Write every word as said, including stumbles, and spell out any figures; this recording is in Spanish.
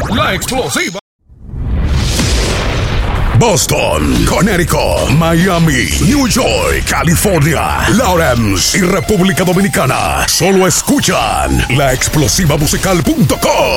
La Explosiva. Boston, Connecticut, Miami, New York, California, Lawrence y República Dominicana. Solo escuchan la explosiva musical punto com.